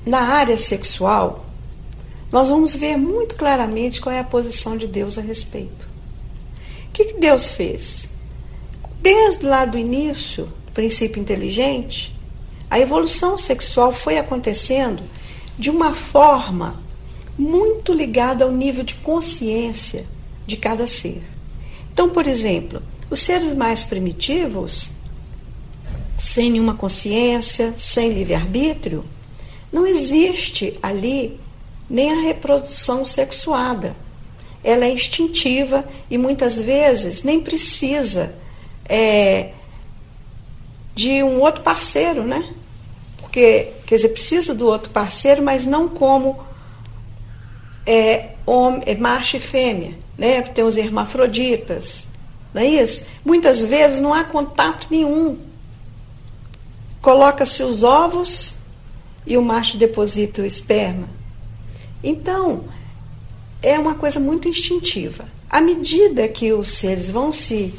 na área sexual, nós vamos ver muito claramente qual é a posição de Deus a respeito. O que Deus fez? Desde lá do início, do princípio inteligente, a evolução sexual foi acontecendo de uma forma muito ligada ao nível de consciência de cada ser. Então, por exemplo, os seres mais primitivos, sem nenhuma consciência, sem livre-arbítrio, não existe ali nem a reprodução sexuada. Ela é instintiva e muitas vezes nem precisa de um outro parceiro, né? Porque, quer dizer, precisa do outro parceiro, mas não como macho e fêmea, né? Tem os hermafroditas, não é isso? Muitas vezes não há contato nenhum. Coloca-se os ovos e o macho deposita o esperma. Então, é uma coisa muito instintiva. À medida que os seres vão se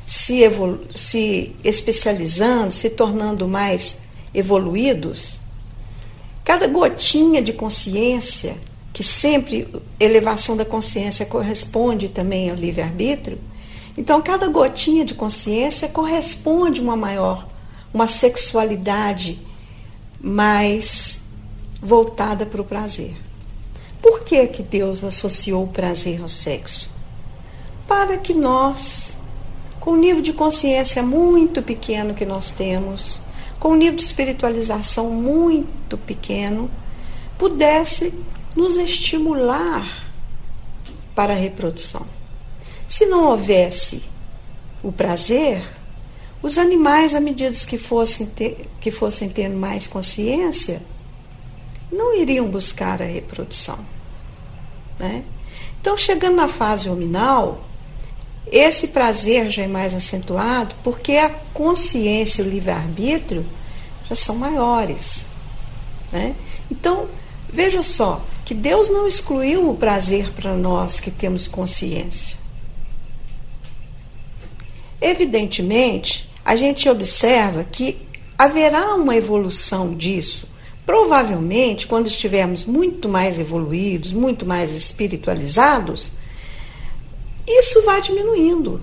especializando, se tornando mais evoluídos, cada gotinha de consciência, que sempre elevação da consciência corresponde também ao livre-arbítrio, então cada gotinha de consciência corresponde a uma sexualidade mais voltada para o prazer. Por que Deus associou o prazer ao sexo? Para que nós, com o nível de consciência muito pequeno que nós temos, com o nível de espiritualização muito pequeno, pudesse nos estimular para a reprodução. Se não houvesse o prazer, os animais, à medida que fossem tendo mais consciência, não iriam buscar a reprodução, né? Então, chegando na fase hominal, esse prazer já é mais acentuado porque a consciência e o livre-arbítrio já são maiores, né? Então, veja só, que Deus não excluiu o prazer para nós que temos consciência. Evidentemente, a gente observa que haverá uma evolução disso. Provavelmente, quando estivermos muito mais evoluídos, muito mais espiritualizados, isso vai diminuindo.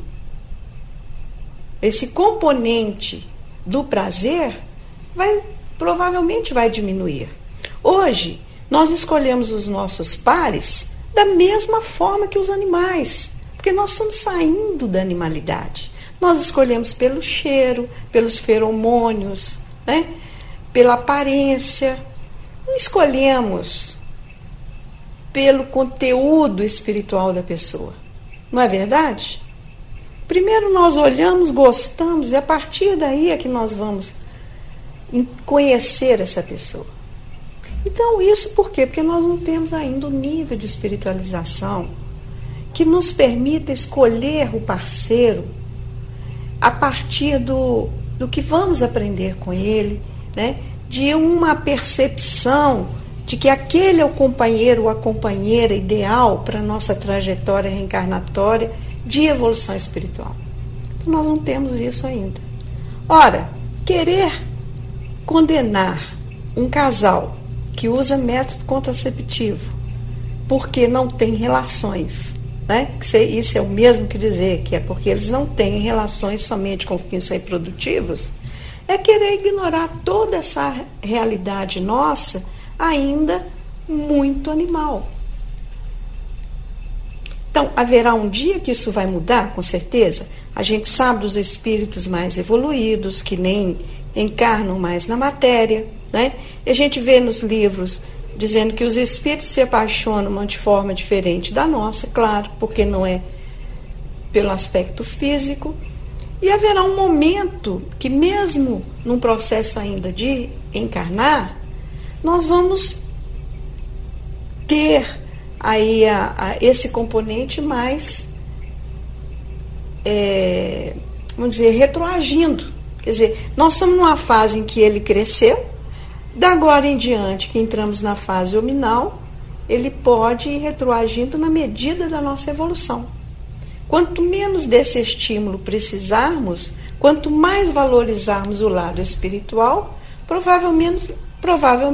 Esse componente do prazer provavelmente vai diminuir. Hoje, nós escolhemos os nossos pares da mesma forma que os animais, porque nós estamos saindo da animalidade. Nós escolhemos pelo cheiro, pelos feromônios, né? Pela aparência. Não escolhemos pelo conteúdo espiritual da pessoa. Não é verdade? Primeiro nós olhamos, gostamos, e a partir daí é que nós vamos conhecer essa pessoa. Então, isso por quê? Porque nós não temos ainda o nível de espiritualização que nos permita escolher o parceiro a partir do que vamos aprender com ele, né? De uma percepção de que aquele é o companheiro ou a companheira ideal para a nossa trajetória reencarnatória de evolução espiritual. Então, nós não temos isso ainda. Ora, querer condenar um casal que usa método contraceptivo porque não tem relações, né? Isso é o mesmo que dizer que é porque eles não têm relações somente com fins reprodutivos, é querer ignorar toda essa realidade nossa, ainda muito animal. Então, haverá um dia que isso vai mudar, com certeza. A gente sabe dos espíritos mais evoluídos, que nem encarnam mais na matéria, né? E a gente vê nos livros dizendo que os espíritos se apaixonam de forma diferente da nossa, claro, porque não é pelo aspecto físico. E haverá um momento que, mesmo num processo ainda de encarnar, nós vamos ter aí esse componente mais, vamos dizer, retroagindo. Quer dizer, nós estamos numa fase em que ele cresceu, da agora em diante, que entramos na fase hominal, ele pode ir retroagindo na medida da nossa evolução. Quanto menos desse estímulo precisarmos, quanto mais valorizarmos o lado espiritual, provavelmente